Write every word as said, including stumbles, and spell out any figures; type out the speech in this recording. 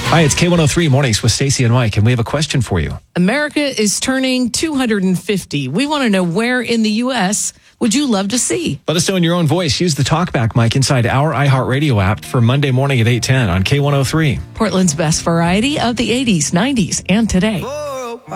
Hi, it's K one oh three Mornings with Stacey and Mike, and we have a question for you. America is turning two hundred fifty. We want to know where in the U S would you love to see? Let us know in your own voice. Use the talkback mic inside our iHeartRadio app for Monday morning at eight ten on K one oh three. Portland's best variety of the eighties, nineties, and today.